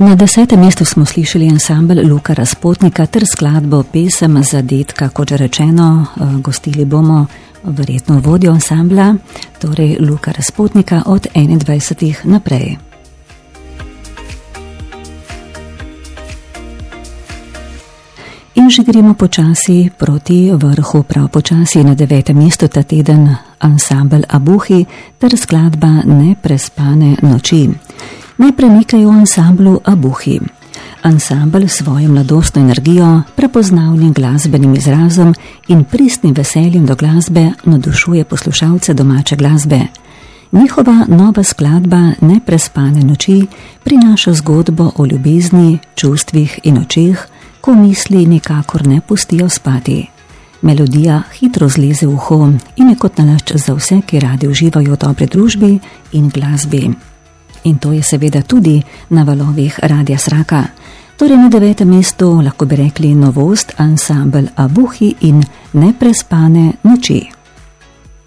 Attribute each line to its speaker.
Speaker 1: Na 10. mestu smo slišali ansambel Luka Razpotnika ter skladbo Pesem za dedka. Kot že rečeno, gostili bomo verjetno vodjo ansambla, torej Luka Razpotnika od 21. naprej. In že gremo počasi proti vrhu, prav počasi na 9. mestu ta teden ansambel Abuhi ter skladba Neprespane noči. Najprej nekaj o ansamblu Abuhi. Ansambel s svojo mladostno energijo, prepoznavnim glasbenim izrazom in pristnim veseljem do glasbe navdušuje poslušalce domače glasbe. Njihova nova skladba Neprespane noči prinaša zgodbo o ljubezni, čustvih in očeh, ko misli nikakor ne pustijo spati. Melodija hitro zleze v uho in je kot nalašč za vse, ki radi uživajo v dobri družbi in glasbi. In to je seveda tudi na valovih Radia Sraka. Torej na 9. mestu lahko bi rekli novost ansambel Abuhi in Neprespane noči.